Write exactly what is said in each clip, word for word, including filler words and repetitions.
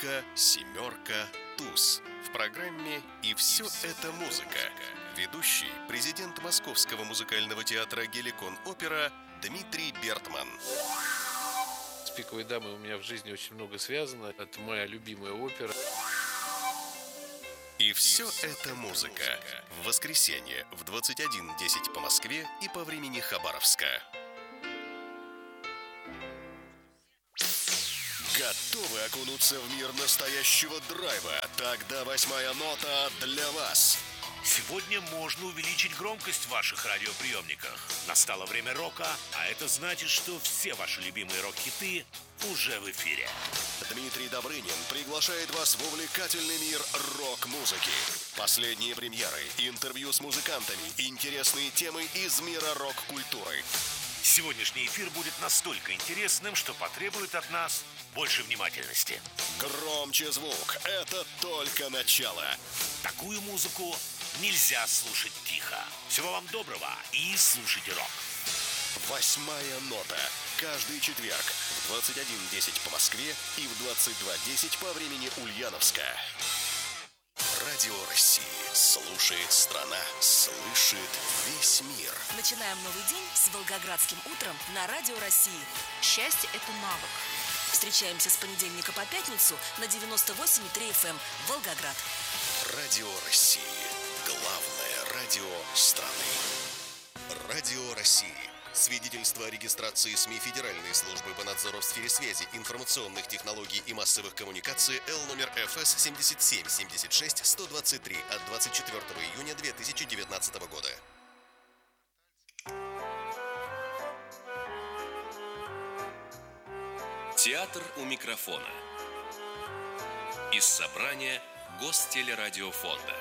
«Тройка», «Семерка», «Туз». В программе «И все это музыка». Ведущий, президент Московского музыкального театра «Геликон Опера» Дмитрий Бертман. С «Пиковой дамой» у меня в жизни очень много связано. Это моя любимая опера. И все это музыка. В воскресенье в двадцать один десять по Москве и по времени Хабаровска. Готовы окунуться в мир настоящего драйва? Тогда восьмая нота для вас. Сегодня можно увеличить громкость в ваших радиоприемниках. Настало время рока, а это значит, что все ваши любимые рок-хиты уже в эфире. Дмитрий Добрынин приглашает вас в увлекательный мир рок-музыки. Последние премьеры, интервью с музыкантами, интересные темы из мира рок-культуры. Сегодняшний эфир будет настолько интересным, что потребует от нас больше внимательности. Громче звук, это только начало. Такую музыку нельзя слушать тихо. Всего вам доброго и слушайте рок. Восьмая нота. Каждый четверг в двадцать один десять по Москве и в двадцать два десять по времени Ульяновска. Радио России. Слушает страна, слышит весь мир. Начинаем новый день с Волгоградским утром на Радио России. Счастье – это навык. Встречаемся с понедельника по пятницу на девяносто восемь и три эф эм Волгоград. Радио России. Главное радио страны. Радио России. Свидетельство о регистрации СМИ Федеральной службы по надзору в сфере связи, информационных технологий и массовых коммуникаций Л номер эф эс семьдесят семь семьдесят шесть сто двадцать три от двадцать четвёртого июня две тысячи девятнадцатого года. Театр у микрофона. Из собрания Гостелерадиофонда.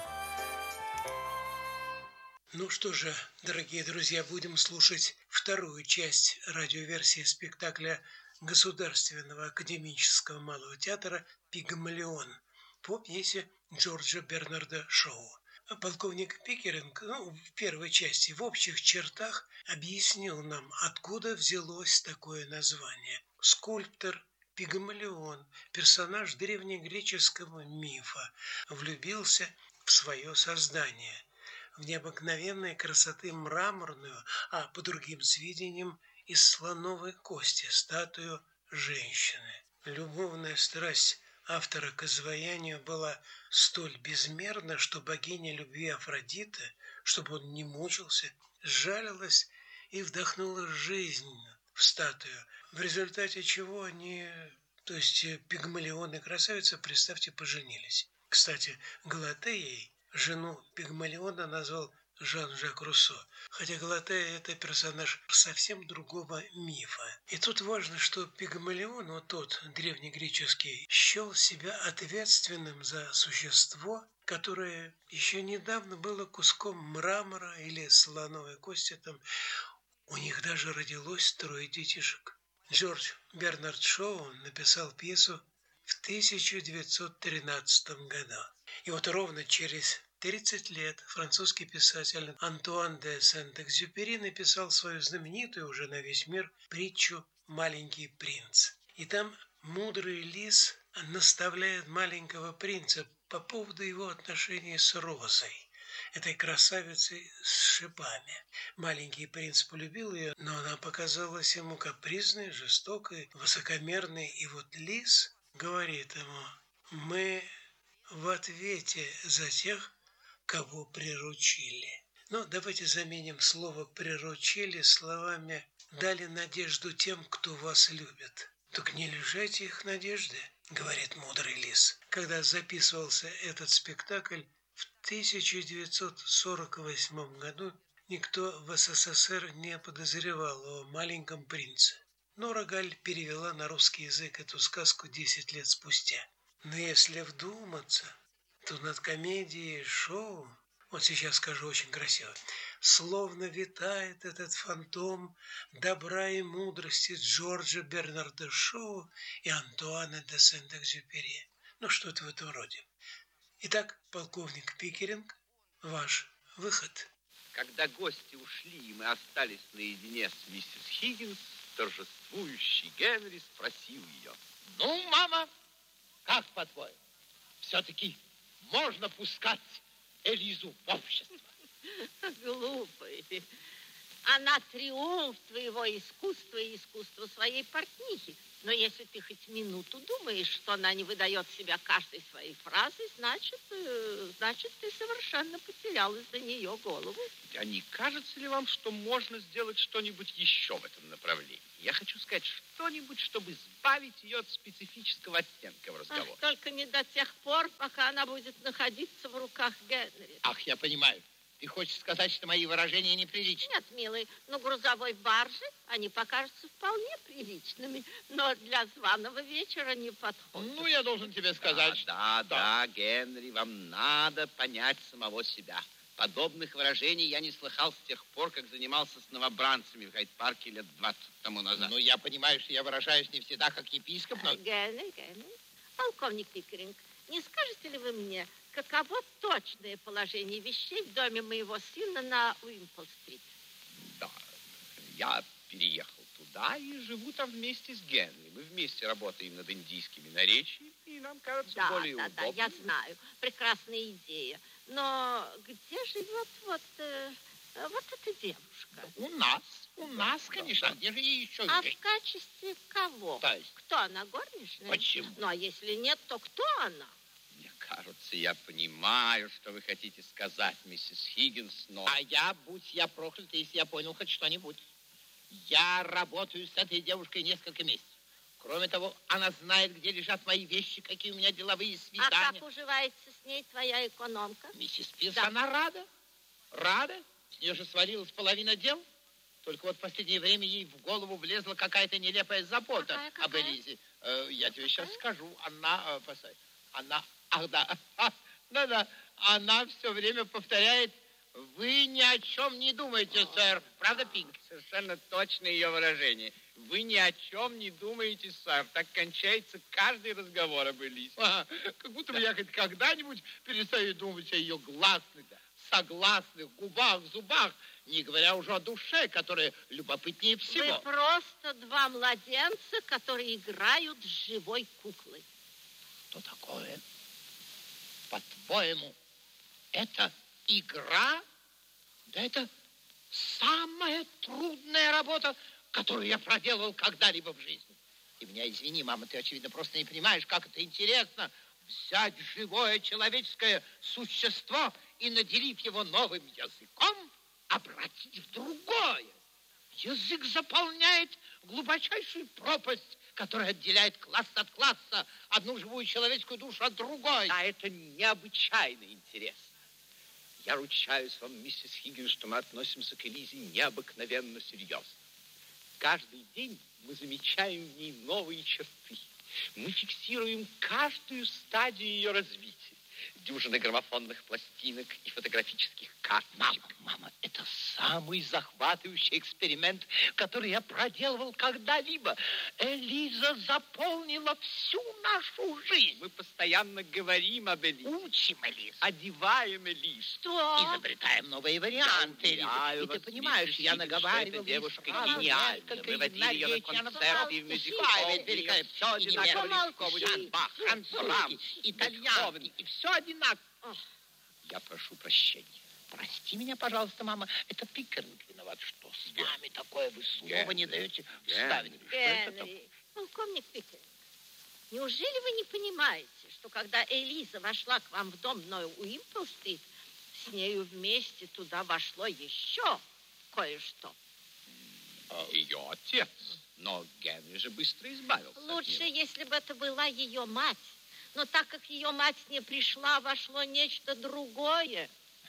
Ну что же, дорогие друзья, будем слушать вторую часть радиоверсии спектакля Государственного академического малого театра «Пигмалион» по пьесе Джорджа Бернарда Шоу. А полковник Пикеринг, ну, в первой части в общих чертах объяснил нам, откуда взялось такое название. Скульптор Пигмалион, персонаж древнегреческого мифа, влюбился в свое создание – в необыкновенной красоты мраморную, а по другим сведениям из слоновой кости статую женщины. Любовная страсть автора к изваянию была столь безмерна, что богиня любви Афродита, чтобы он не мучился, сжалилась и вдохнула жизнь в статую, в результате чего они, то есть Пигмалион и красавица, представьте, поженились. Кстати, Галатеей жену Пигмалиона назвал Жан-Жак Руссо, хотя Галатея – это персонаж совсем другого мифа. И тут важно, что Пигмалион, вот тот древнегреческий, счел себя ответственным за существо, которое еще недавно было куском мрамора или слоновой кости. Там у них даже родилось трое детишек. Джордж Бернард Шоу написал пьесу в тысяча девятьсот тринадцатом году. И вот ровно через тридцать лет французский писатель Антуан де Сент-Экзюпери написал свою знаменитую уже на весь мир притчу «Маленький принц». И там мудрый лис наставляет маленького принца по поводу его отношений с Розой, этой красавицей с шипами. Маленький принц полюбил ее, но она показалась ему капризной, жестокой, высокомерной. И вот лис говорит ему: «Мы в ответе за тех, кого приручили». Но давайте заменим слово «приручили» словами «дали надежду тем, кто вас любит». Так не лишайте их надежды, говорит мудрый лис. Когда записывался этот спектакль в тысяча девятьсот сорок восьмом году, никто в эс эс эс эр не подозревал о маленьком принце. Но Рогаль перевела на русский язык эту сказку десять лет спустя. Но если вдуматься, то над комедией Шоу, вот сейчас скажу очень красиво, словно витает этот фантом добра и мудрости Джорджа Бернарда Шоу и Антуана де Сент-Экзюпери. Ну, что-то в этом роде. Итак, полковник Пикеринг, ваш выход. Когда гости ушли, и мы остались наедине с миссис Хиггинс, торжествующий Генри спросил ее: «Ну, мама, Как, по-твоему, все-таки можно пускать Элизу в общество? Глупый. Она триумф твоего искусства и искусства своей портнихи. Но если ты хоть минуту думаешь, что она не выдает себя каждой своей фразой, значит, э, значит, ты совершенно потерял из-за нее голову. А не кажется ли вам, что можно сделать что-нибудь еще в этом направлении? Я хочу сказать что-нибудь, чтобы избавить ее от специфического оттенка в разговоре. Ах, только не до тех пор, пока она будет находиться в руках Генри. Ах, я понимаю. Ты хочешь сказать, что мои выражения неприличны? Нет, милый, на грузовой барже они покажутся вполне приличными, но для званого вечера не подходят. Ну, я должен тебе сказать, Да, что... да, да, Генри, вам надо понять самого себя. Подобных выражений я не слыхал с тех пор, как занимался с новобранцами в Гайд-парке лет двадцать тому назад. Ну, я понимаю, что я выражаюсь не всегда как епископ, но... Генри, Генри, полковник Пикеринг, не скажете ли вы мне, каково точное положение вещей в доме моего сына на Уимпл-стрит? Да, я переехал туда и живу там вместе с Генри. Мы вместе работаем над индийскими наречиями, и нам кажется Да, более да, удобным. да, я знаю. Прекрасная идея. Но где живет вот, э, вот эта девушка? У нас, у нас, конечно. А где же ей еще А жить? в качестве кого? То есть? Кто она, горничная? Почему? Ну, а если нет, то кто она? Мне кажется, я понимаю, что вы хотите сказать, миссис Хиггинс, но... А я, будь я проклят, если я понял хоть что-нибудь. Я работаю с этой девушкой несколько месяцев. Кроме того, она знает, где лежат мои вещи, какие у меня деловые А свидания. как уживается с ней твоя экономка? Миссис Пирс, Да. она рада. Рада. С нее же свалилась половина дел. Только вот в последнее время ей в голову влезла какая-то нелепая забота Какая, какая? об Элизе. Э, я тебе сейчас скажу. Она, э, постой, она, ах да, да-да, она все время повторяет: вы ни о чем не думаете, сэр. Правда, Пинк? Совершенно точное ее выражение. Вы ни о чем не думаете, сэр. Так кончается каждый разговор об Элизе. Ага, как будто бы я хоть когда-нибудь перестаю думать о ее гласных, согласных, губах, зубах, не говоря уже о душе, которая любопытнее всего. Вы просто два младенца, которые играют с живой куклой. Что такое? По-твоему, это игра? Да это самая трудная работа, которую я проделал когда-либо в жизни. И меня извини, мама, ты, очевидно, просто не понимаешь, как это интересно взять живое человеческое существо и, наделив его новым языком, обратить в другое. Язык заполняет глубочайшую пропасть, которая отделяет класс от класса, одну живую человеческую душу от другой. А это необычайно интересно. Я ручаюсь вам, миссис Хиггинс, что мы относимся к Элизе необыкновенно серьезно. Каждый день мы замечаем в ней новые черты. Мы фиксируем каждую стадию ее развития. Дюжины граммофонных пластинок и фотографических карточек. Мама, мама, это самый захватывающий эксперимент, который я проделывал когда-либо. Элиза заполнила всю нашу жизнь. Мы постоянно говорим об Элизе. Учим Элизу. Одеваем Элизу. Что? Изобретаем новые варианты, Элиза. Уверяю И ты вас, понимаешь, миссис я Хиггинс, наговаривал что эта девушка ей сразу гениальна. несколько Мы водили ее на наречий, она концерты и в усваивает мюзикл. великолепно. Все одинаково легко будет. Помолчи. Бах, Французский, итальянский, и все одинаково. Я прошу прощения. Прости меня, пожалуйста, мама. Это Пикеринг виноват, что с вами такое вы снова не даете вставить. Что это такое? Генри, полковник Пикеринг, неужели вы не понимаете, что когда Элиза вошла к вам в дом на Уимпл-стрит, с нею вместе туда вошло еще кое-что? Ее отец. Но Генри же быстро избавился Лучше, от него. если бы это была ее мать. Но так как ее мать не пришла, вошло нечто другое.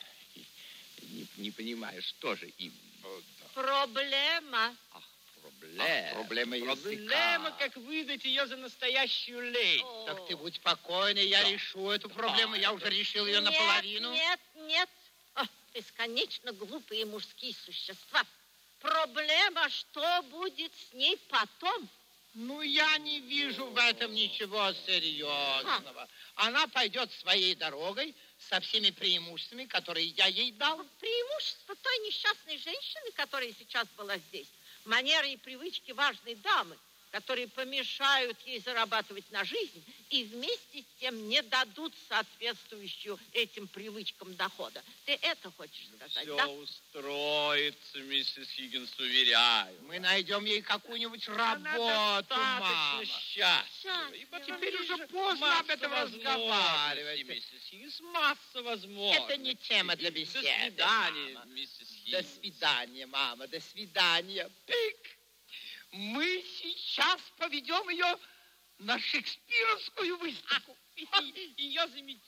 Не, не понимаю, что же им? Проблема. Ах, проблема. проблема языка. Проблема, как выдать ее за настоящую леди. О. Так ты будь спокойна, я Да. решу эту проблему. Я уже решил ее Нет, наполовину. Нет, нет. О, бесконечно глупые мужские существа. Проблема, что будет с ней потом? Ну, я не вижу в этом ничего серьезного. Она пойдет своей дорогой со всеми преимуществами, которые я ей дал. Преимущество той несчастной женщины, которая сейчас была здесь. Манеры и привычки важной дамы. которые помешают ей зарабатывать на жизнь и вместе с тем не дадут соответствующую этим привычкам дохода. Ты это хочешь сказать, Все да? устроится, миссис Хиггинс, уверяю. Мы найдем ей какую-нибудь работу, Она мама. достаточно счастлива. Ибо Счастлива. теперь уже Вижу, поздно масса об этом возможностей, разговаривать, миссис Хиггинс. Масса возможностей. Это не тема для беседы. До свидания, мама. миссис До Хиггинс. свидания, мама, до свидания. Пик, мы сейчас поведем ее на шекспировскую выставку. Ее замечательно.